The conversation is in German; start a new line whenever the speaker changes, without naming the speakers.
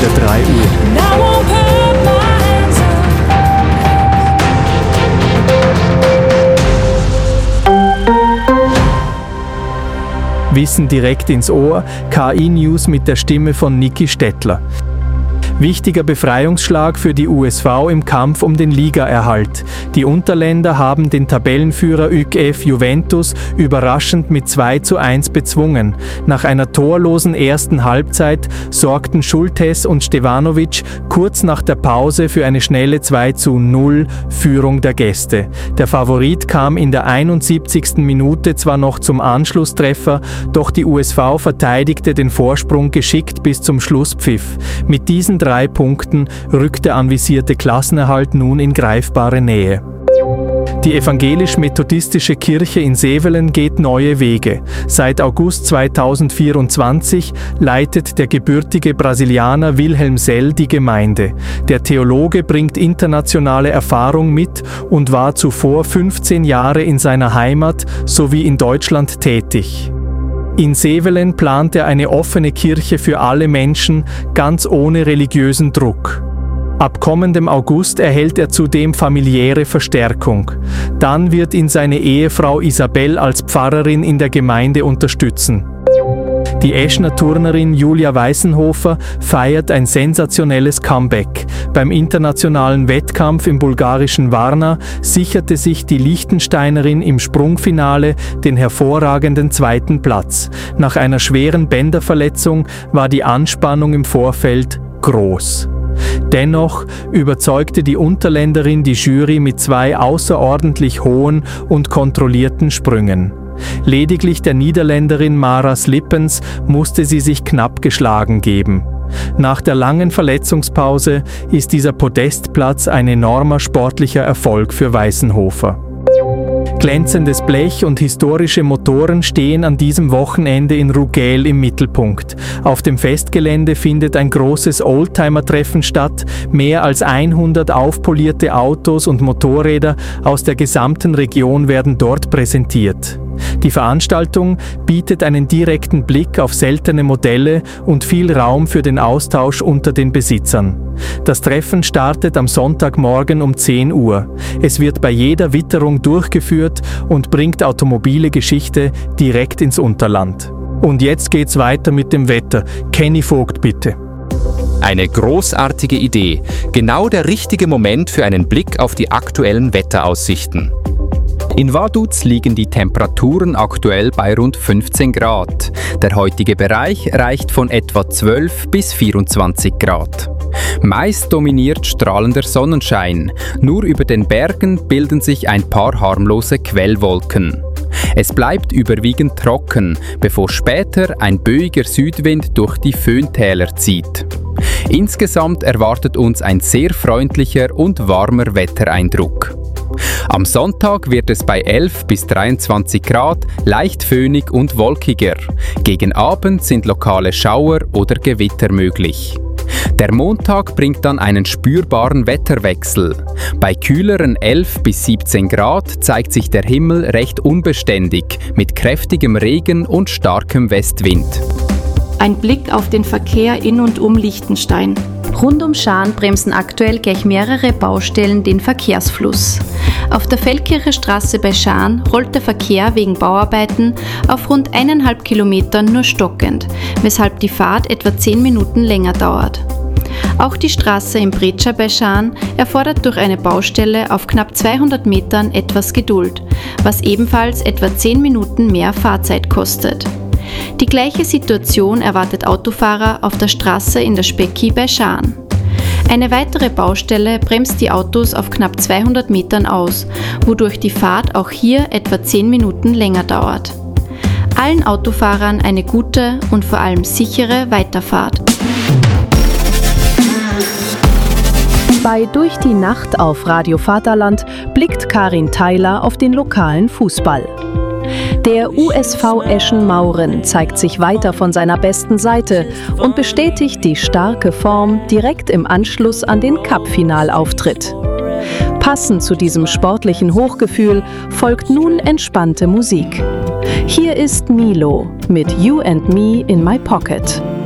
3 Uhr. Wissen direkt ins Ohr, KI-News mit der Stimme von Niki Stettler. Wichtiger Befreiungsschlag für die USV im Kampf um den Ligaerhalt. Die Unterländer haben den Tabellenführer ÜKF Juventus überraschend mit 2:1 bezwungen. Nach einer torlosen ersten Halbzeit sorgten Schultes und Stevanovic kurz nach der Pause für eine schnelle 2:0 Führung der Gäste. Der Favorit kam in der 71. Minute zwar noch zum Anschlusstreffer, doch die USV verteidigte den Vorsprung geschickt bis zum Schlusspfiff. Mit diesen 3 Punkten rückt der anvisierte Klassenerhalt nun in greifbare Nähe. Die evangelisch-methodistische Kirche in Sevelen geht neue Wege. Seit August 2024 leitet der gebürtige Brasilianer Wilhelm Sell die Gemeinde. Der Theologe bringt internationale Erfahrung mit und war zuvor 15 Jahre in seiner Heimat sowie in Deutschland tätig. In Sevelen plant er eine offene Kirche für alle Menschen, ganz ohne religiösen Druck. Ab kommendem August erhält er zudem familiäre Verstärkung. Dann wird ihn seine Ehefrau Isabel als Pfarrerin in der Gemeinde unterstützen. Die Eschner Turnerin Julia Weißenhofer feiert ein sensationelles Comeback. Beim internationalen Wettkampf im bulgarischen Varna sicherte sich die Liechtensteinerin im Sprungfinale den hervorragenden 2. Platz. Nach einer schweren Bänderverletzung war die Anspannung im Vorfeld groß. Dennoch überzeugte die Unterländerin die Jury mit 2 außerordentlich hohen und kontrollierten Sprüngen. Lediglich der Niederländerin Mara Slippens musste sie sich knapp geschlagen geben. Nach der langen Verletzungspause ist dieser Podestplatz ein enormer sportlicher Erfolg für Weißenhofer. Glänzendes Blech und historische Motoren stehen an diesem Wochenende in Rugel im Mittelpunkt. Auf dem Festgelände findet ein großes Oldtimer-Treffen statt. Mehr als 100 aufpolierte Autos und Motorräder aus der gesamten Region werden dort präsentiert. Die Veranstaltung bietet einen direkten Blick auf seltene Modelle und viel Raum für den Austausch unter den Besitzern. Das Treffen startet am Sonntagmorgen um 10 Uhr. Es wird bei jeder Witterung durchgeführt und bringt automobile Geschichte direkt ins Unterland. Und jetzt geht's weiter mit dem Wetter. Kenny Vogt, bitte.
Eine großartige Idee. Genau der richtige Moment für einen Blick auf die aktuellen Wetteraussichten. In Vaduz liegen die Temperaturen aktuell bei rund 15 Grad. Der heutige Bereich reicht von etwa 12 bis 24 Grad. Meist dominiert strahlender Sonnenschein. Nur über den Bergen bilden sich ein paar harmlose Quellwolken. Es bleibt überwiegend trocken, bevor später ein böiger Südwind durch die Föhntäler zieht. Insgesamt erwartet uns ein sehr freundlicher und warmer Wettereindruck. Am Sonntag wird es bei 11 bis 23 Grad leicht föhnig und wolkiger. Gegen Abend sind lokale Schauer oder Gewitter möglich. Der Montag bringt dann einen spürbaren Wetterwechsel. Bei kühleren 11 bis 17 Grad zeigt sich der Himmel recht unbeständig mit kräftigem Regen und starkem Westwind.
Ein Blick auf den Verkehr in und um Liechtenstein. Rund um Schaan bremsen aktuell gleich mehrere Baustellen den Verkehrsfluss. Auf der Feldkircher Straße bei Schaan rollt der Verkehr wegen Bauarbeiten auf rund 1,5 Kilometern nur stockend, weshalb die Fahrt etwa 10 Minuten länger dauert. Auch die Straße in Bretscha bei Schaan erfordert durch eine Baustelle auf knapp 200 Metern etwas Geduld, was ebenfalls etwa 10 Minuten mehr Fahrzeit kostet. Die gleiche Situation erwartet Autofahrer auf der Straße in der Specki bei Schaan. Eine weitere Baustelle bremst die Autos auf knapp 200 Metern aus, wodurch die Fahrt auch hier etwa 10 Minuten länger dauert. Allen Autofahrern eine gute und vor allem sichere Weiterfahrt.
Bei Durch die Nacht auf Radio Vaterland blickt Karin Theiler auf den lokalen Fußball. Der USV Eschen-Mauren zeigt sich weiter von seiner besten Seite und bestätigt die starke Form direkt im Anschluss an den Cup-Finalauftritt. Passend zu diesem sportlichen Hochgefühl folgt nun entspannte Musik. Hier ist Milo mit You and Me in My Pocket.